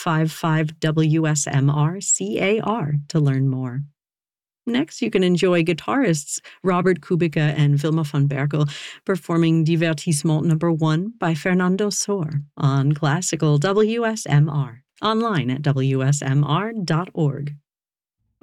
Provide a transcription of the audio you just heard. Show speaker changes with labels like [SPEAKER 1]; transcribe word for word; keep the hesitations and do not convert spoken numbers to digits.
[SPEAKER 1] five five W S M R C A R to learn more. Next, you can enjoy guitarists Robert Kubica and Vilma von Berkel performing Divertissement number one by Fernando Sor on classical W S M R, online at W S M R dot org.